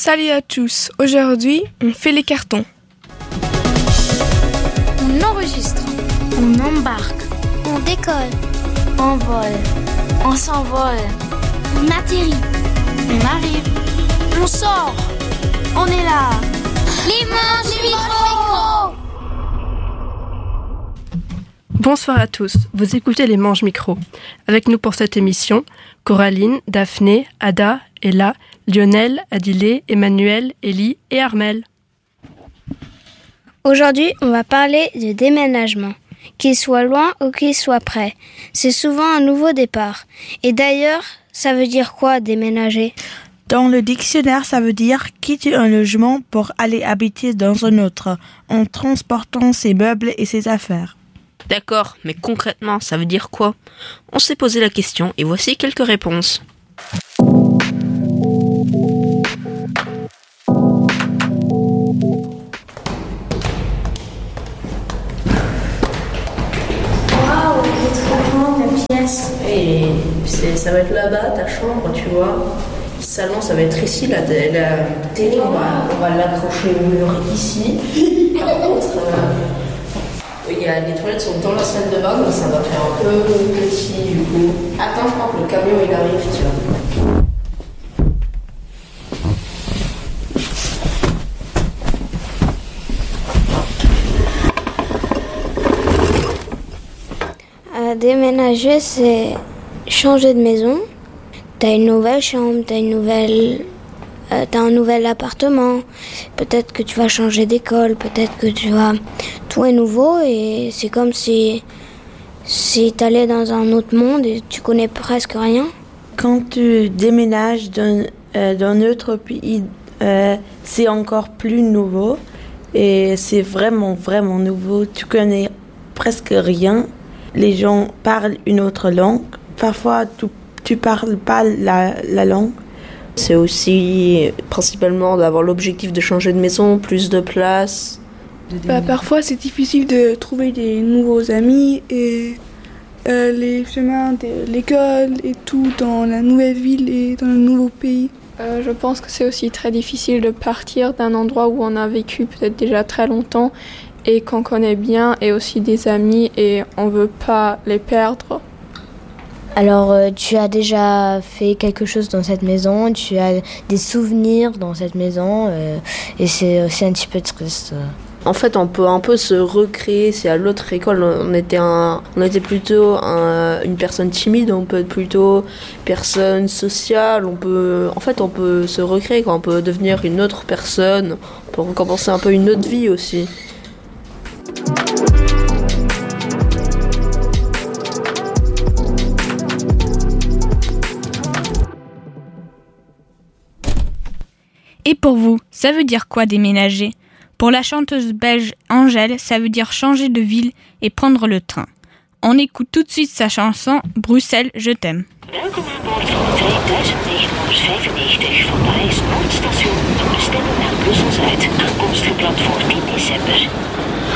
Salut à tous, aujourd'hui on fait les cartons. On enregistre, on embarque, on décolle, on vole, on s'envole, on atterrit, on arrive, on sort, on est là. Les manches micro. Bonsoir à tous, vous écoutez les Manches Micro. Avec nous pour cette émission, Coraline, Daphné, Ada, Ella, Lionel, Adilé, Emmanuel, Élie et Armel. Aujourd'hui, on va parler de déménagement. Qu'il soit loin ou qu'il soit près, c'est souvent un nouveau départ. Et d'ailleurs, ça veut dire quoi déménager ? Dans le dictionnaire, ça veut dire quitter un logement pour aller habiter dans un autre, en transportant ses meubles et ses affaires. D'accord, mais concrètement, ça veut dire quoi ? On s'est posé la question et voici quelques réponses. Waouh, c'est trop grand ta pièce. Et ça va être là-bas, ta chambre, tu vois. Le salon, ça va être ici, la télé, on va l'accrocher au mur ici. Par contre, les toilettes sont dans la salle de bain, donc ça va faire un peu petit du coup. Attends, je crois que le camion il arrive, tu vois. Déménager, c'est changer de maison. T'as une nouvelle chambre, t'as un nouvel appartement. Peut-être que tu vas changer d'école, peut-être que tout est nouveau et c'est comme si t'allais dans un autre monde et tu connais presque rien. Quand tu déménages dans un autre pays, c'est encore plus nouveau et c'est vraiment, vraiment nouveau. Tu connais presque rien. Les gens parlent une autre langue. Parfois, tu parles pas la langue. C'est aussi principalement d'avoir l'objectif de changer de maison, plus de place. Parfois c'est difficile de trouver des nouveaux amis et les chemins de l'école et tout dans la nouvelle ville et dans le nouveau pays. Je pense que c'est aussi très difficile de partir d'un endroit où on a vécu peut-être déjà très longtemps et qu'on connaît bien et aussi des amis et on veut pas les perdre. Alors, tu as déjà fait quelque chose dans cette maison, tu as des souvenirs dans cette maison et c'est aussi un petit peu triste. En fait, on peut un peu se recréer. C'est à l'autre école, on était plutôt une personne timide, on peut être plutôt personne sociale. On peut se recréer, quoi. On peut devenir une autre personne, on peut recommencer un peu une autre vie aussi. Et pour vous, ça veut dire quoi déménager ? Pour la chanteuse belge Angèle, ça veut dire changer de ville et prendre le train. On écoute tout de suite sa chanson « Bruxelles, je t'aime ». Welkom aan boord van 2995 van Parijs Noordstation. Bestemming naar Brussel-Zuid. Aankomst gepland voor 10 december.